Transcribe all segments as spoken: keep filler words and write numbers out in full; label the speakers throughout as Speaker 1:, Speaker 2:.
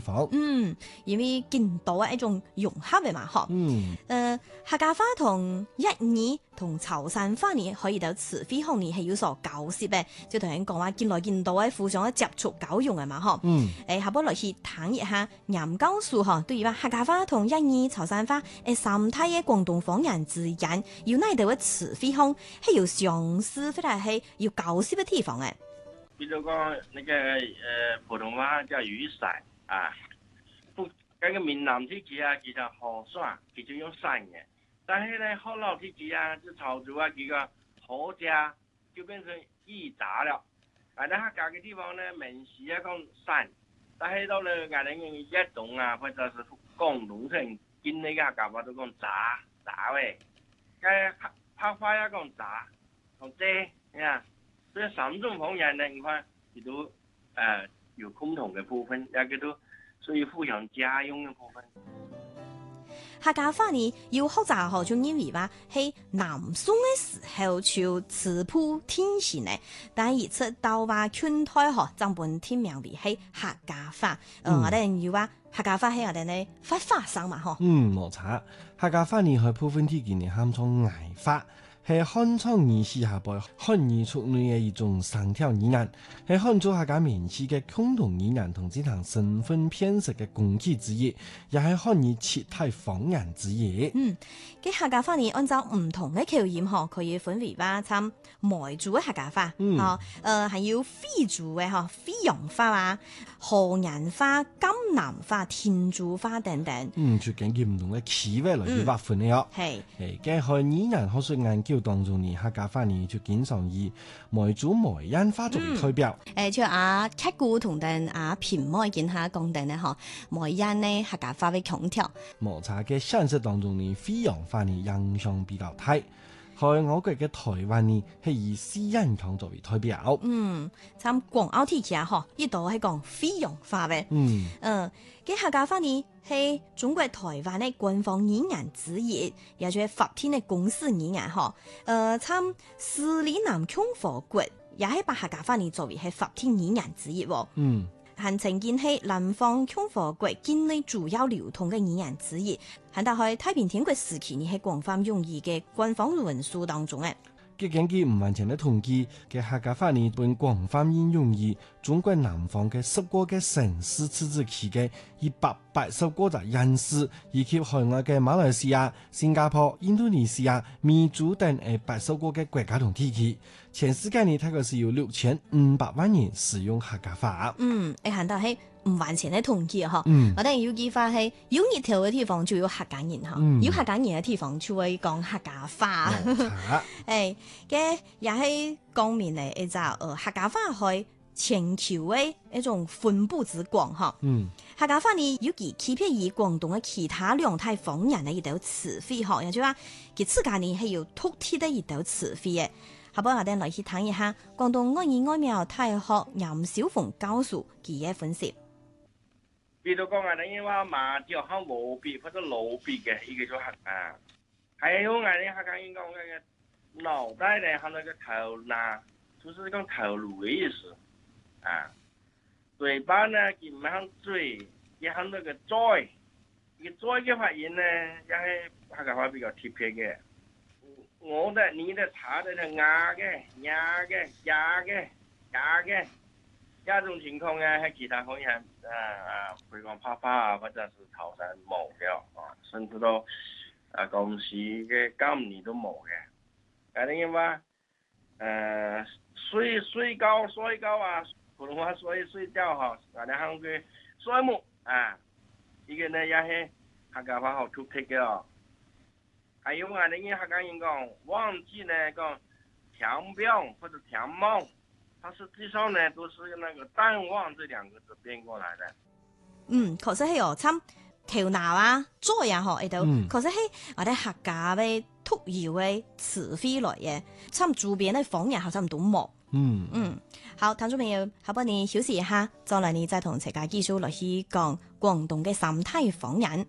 Speaker 1: 方。
Speaker 2: 嗯，因為見到一種融合嘅嘛，嗬。
Speaker 1: 嗯。
Speaker 2: 誒，客家話同一二同潮汕話呢，可以到詞彙方面係有所交涉嘅，就同人講話見來見到喺互相接觸交用嘅嘛，嗬。
Speaker 1: 嗯。
Speaker 2: 誒，下波來去談一下研究數嗬，對於話客家話同一二潮汕話誒三體嘅廣東方言之間，有哪度嘅詞彙方係有相似，或者係有交涉嘅地方嘅。
Speaker 3: 比如講，那個呃普通話叫雨傘啊，不，那個閩南地區啊，佢就河山，佢就用傘嘅。但係咧，河南地區啊，就潮州啊，佢個河家就變成雨傘了。啊，但係客家嘅地方咧，明時啊講傘，但係到咧我哋用一種啊，或者是廣東省見呢個客家話都講傘傘喂，嘅拍花啊講傘，講遮啊。所以三種方言呢，你看佢都誒、呃、有共同嘅部分，也佢都屬於互相家用嘅部分。
Speaker 2: 客家話呢要學習學種英語話係南宋嘅時候就詞譜天成嘅，但係而出到話圈胎學正本天名為係客家話。嗯，我哋要話客家話係我哋呢發發聲嘛，嗬。
Speaker 1: 嗯，冇錯，客家話呢係部分啲件嘅喊做挨發。係漢朝語系下輩漢語族內嘅一種生態語言，係漢族客家民系嘅共同語言同之行身份辨識嘅工具之一，也係漢語其他方言之一。
Speaker 2: 嗯，嘅客家話呢，按照唔同嘅口音嗬，可以分為話參梅族嘅客家話，
Speaker 1: 嗯，
Speaker 2: 哦，誒係要飛族嘅嗬，飛揚話啊，河南話、甘南話、天竺話等等。
Speaker 1: 嗯，就根據唔同嘅詞彙來去劃分嘅哦。
Speaker 2: 係、
Speaker 1: 嗯，誒，嘅漢語言學術研究當中呢，客家話呢就經常以梅族梅縣話作為代表。誒、
Speaker 2: 嗯，像阿劇古同定阿平妹見下講定咧嗬，梅縣呢客家話為強調。
Speaker 1: 冇錯嘅現實當中呢，飛揚話呢影響比較大。喺我國嘅台灣呢，係以四人腔作為代表。
Speaker 2: 嗯，參廣澳地區啊，嗬，呢度係講飛揚話嘅。
Speaker 1: 嗯，
Speaker 2: 嗯，嘅客家話呢係中國台灣嘅官方語言之一，也就係法定嘅公司語言嗬。誒，參斯里蘭共和國也係把客家話呢作為係法定語言之一。
Speaker 1: 嗯。
Speaker 2: 還曾經係南方共和國境內主要流通嘅語言之一，喺大概太平天國時期呢係廣泛用於嘅官方文書當中嘅。
Speaker 1: 佢根據唔完全嘅統計，嘅客家話呢本廣泛應用於中國南方嘅十個嘅城市自治區嘅一百八十個個縣市，以及海外嘅馬來西亞、新加坡、印度尼西亞、美洲等誒八十個嘅國家同地區。全世界呢，大概是有六千五百萬人使用客家話。
Speaker 2: 嗯，你行到係唔完全嘅統計嗬。
Speaker 1: 嗯，
Speaker 2: 我哋要記翻係有熱頭嘅地方就有客家人嗬，
Speaker 1: 嗯、
Speaker 2: 有客家人嘅地方就會講客家話。誒，嘅也係講明嚟，誒就誒客家話係全球嘅一種分布之廣嗬。
Speaker 1: 嗯，
Speaker 2: 客家話呢有其區別於廣東嘅其他兩大方言嘅一道詞彙嗬，也就話佢自家呢係有獨特嘅一道詞彙嘅。下邊我哋來去睇一下廣東愛語愛苗大學任小鳳教授佢嘅分析。
Speaker 3: 比如講我哋話麻雀響無別或者路別嘅，呢個叫客家。還有我哋客家人講嘅腦袋咧，響那個頭嗱，就是講頭顱嘅意思。啊，嘴巴呢，佢唔響嘴，佢響那個嘴。呢個嘴嘅發音呢，也係客家話比較貼切嘅。我的、你的、他的係牙嘅、牙嘅、牙嘅、牙嘅，呢種情況咧喺其他方言啊啊，譬如講啪啪啊，或者是潮汕冇嘅哦，甚至到啊廣西嘅今年都冇嘅。但係因為誒睡睡覺睡覺啊，普通話睡睡覺嚇，我哋喊佢睡木啊，呢個呢也係客家話好特別嘅哦。還有我哋客家人講忘記呢講填表或者填夢，它實際上呢都是那個淡忘這兩個字變過來的。
Speaker 2: 嗯，確實係哦，參頭腦啊、嘴啊，嗬，喺度，確實係我哋客家嘅特有嘅詞彙來嘅，參周邊嘅方言好像都冇。
Speaker 1: 嗯
Speaker 2: 嗯，好，聽眾朋友，下半年休息一下，再嚟你再同大家繼續來去講廣東嘅三體方言。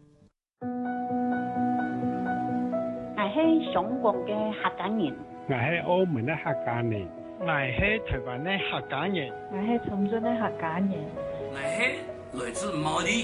Speaker 4: 我係上廣嘅客家人，
Speaker 5: 我係澳門嘅客家人，我係台灣嘅客家人，
Speaker 6: 我係長春嘅客家人，
Speaker 7: 我係來自毛利